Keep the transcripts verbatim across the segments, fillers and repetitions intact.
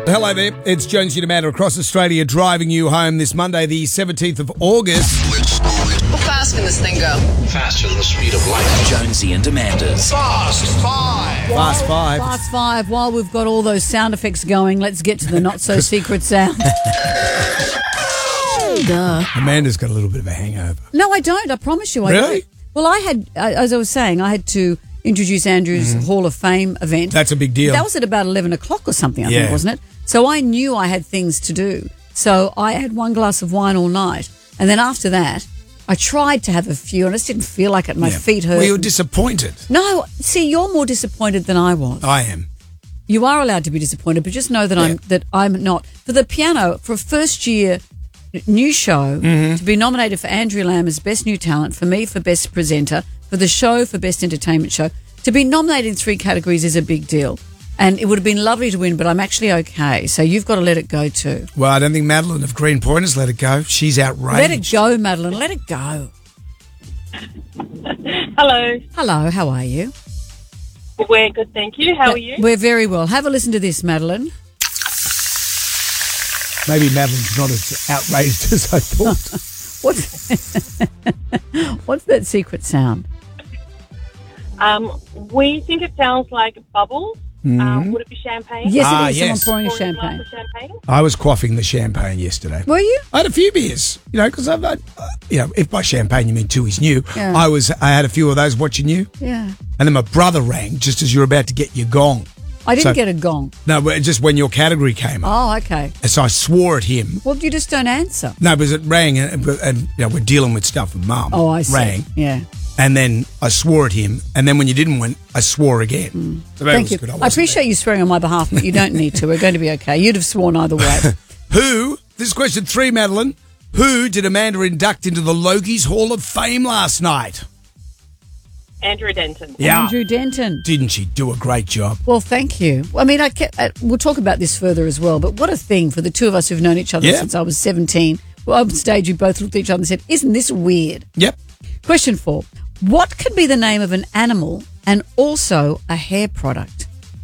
Hello there, it's Jonesy and Amanda across Australia driving you home this Monday, the seventeenth of August. How fast can this thing go? Faster than the speed of light. Jonesy and Amanda's Fast Five. Fast five. Fast five. While we've got all those sound effects going, let's get to the not-so-secret sound. Duh. Amanda's got a little bit of a hangover. No, I don't. I promise you I Really? don't. Well, I had, uh, as I was saying, I had to introduce Andrew's Hall of Fame event. That's a big deal. That was at about eleven o'clock or something, I Yeah. think, wasn't it? So I knew I had things to do. So I had one glass of wine all night. And then after that, I tried to have a few, and I just didn't feel like it. My Yeah. feet hurt. Well, you're disappointed. No, see, you're more disappointed than I was. I am. You are allowed to be disappointed, but just know that I'm that I'm not. For the piano, for a first year new show, to be nominated for Andrew Lamb as Best New Talent, for me for Best Presenter, for the show for Best Entertainment Show, to be nominated in three categories is a big deal. And it would have been lovely to win, but I'm actually okay. So you've got to let it go too. Well, I don't think Madeline of Green Point has let it go. She's outraged. Let it go, Madeline. Let it go. Hello. Hello, how are you? We're good, thank you. How are you? We're very well. Have a listen to this, Madeline. Maybe Madeline's not as outraged as I thought. What's, What's that secret sound? Um, we think it sounds like bubbles. Um, would it be champagne? Yes, Ah, it is. yes. Someone pouring a Pouring a glass champagne. of champagne? I was quaffing the champagne yesterday. Were you? I had a few beers, you know, because I've had, uh, you know, if by champagne you mean two is new, Yeah. I was, I had a few of those watching you, Yeah. and then my brother rang just as you were about to get your gong. I didn't So- get a gong. No, but just when your category came up. Oh, okay. And so I swore at him. Well, you just don't answer. No, because it rang, and, and you know, we're dealing with stuff with mum. Oh, I see. Rang, Yeah. and then I swore at him, and then when you didn't win, I swore again. So that Thank was you. good. I, wasn't appreciate you swearing on my behalf, but you don't need to. We're going to be okay. You'd have sworn either way. there. Who, this is question three, Madeline, who did Amanda induct into the Logies Hall of Fame last night? Andrew Denton. Yeah. Andrew Denton. Didn't she do a great job? Well, thank you. I mean, I ke- uh, we'll talk about this further as well, but what a thing for the two of us who've known each other Yeah. since I was seventeen. Well, on stage, we both looked at each other and said, isn't this weird? Yep. Question four. What could be the name of an animal and also a hair product?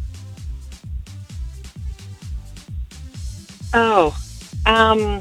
Oh. Um,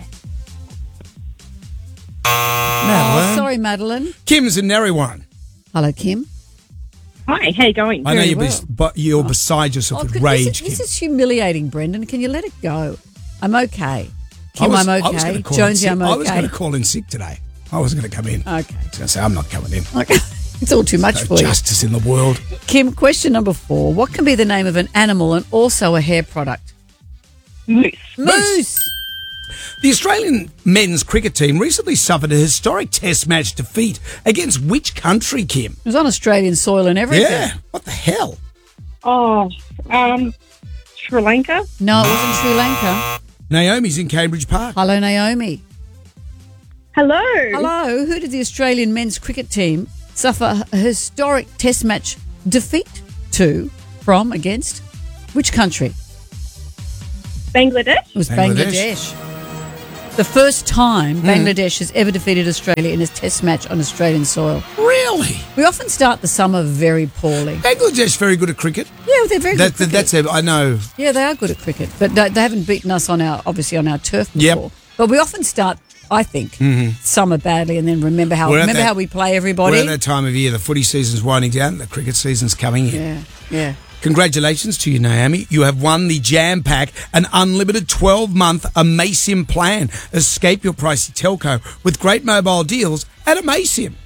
Madeline. Oh, sorry, Madeline. Kim's in Narrywan. Hello, Kim. hi, how you going? I know Very you're, well. bes- but you're beside yourself Oh, with could- rage, this, is, Kim. this is humiliating, Brendan. Can you let it go? I'm okay. I Kim, was- I'm I was okay. gonna call in Jonesy, sick. I'm I was okay. going to call in sick today. I wasn't going to come in. Okay. I was going to say, I'm not coming in. Okay. It's all too much No for you. justice in the world. Kim, question number four. What can be the name of an animal and also a hair product? Moose. Moose. The Australian men's cricket team recently suffered a historic test match defeat against which country, Kim? It was on Australian soil and everything. Yeah. What the hell? Oh, um, Sri Lanka? No, it wasn't Sri Lanka. Naomi's in Cambridge Park. Hello, Naomi. Hello. Hello. Who did the Australian men's cricket team suffer a historic test match defeat to, from, against? Which country? Bangladesh? It was Bangladesh. Bangladesh. The first time Bangladesh has ever defeated Australia in a test match on Australian soil. Really? We often start the summer very poorly. Bangladesh very good at cricket. Yeah, they're very That, good. that, at cricket. that's a, I know. Yeah, they are good at cricket, but they, they haven't beaten us on our obviously on our turf Yep. before. But we often start, I think, summer badly, and then remember how We're at remember that- how we play We're everybody. at that time of year. The footy season's winding down. The cricket season's coming in. Yeah, yeah. Congratulations to you, Naomi. You have won the Jam Pack, an unlimited twelve-month Amasim plan. Escape your pricey telco with great mobile deals at Amasim.